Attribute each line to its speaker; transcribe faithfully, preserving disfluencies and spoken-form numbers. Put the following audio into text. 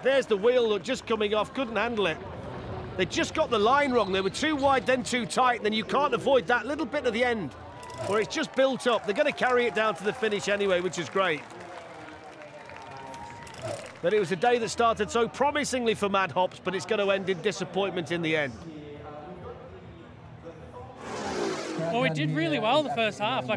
Speaker 1: There's the wheel look, just coming off, couldn't handle it. They just got the line wrong. They were too wide, then too tight, and then you can't avoid that little bit at the end where it's just built up. They're going to carry it down to the finish anyway, which is great. But it was a day that started so promisingly for Matt Hops, but it's going to end in disappointment in the end.
Speaker 2: Well, we did really well the first half. Like